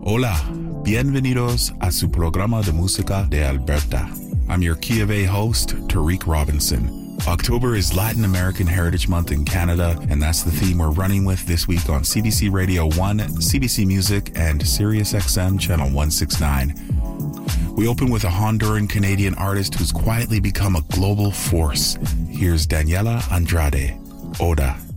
Hola, bienvenidos a su programa de música de Alberta. I'm your Key of A host, Tariq Robinson. October is Latin American Heritage Month in Canada, and that's the theme we're running with this week on CBC Radio 1, CBC Music, and SiriusXM Channel 169. We open with a Honduran-Canadian artist who's quietly become a global force. Here's Daniela Andrade, Oda.